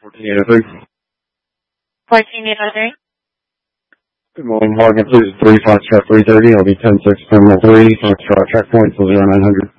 14803. 14803. Good morning, Morgan, please 3 Foxtrot 330. I'll be 10-6 Terminal 3, Foxtrot checkpoint, 0900.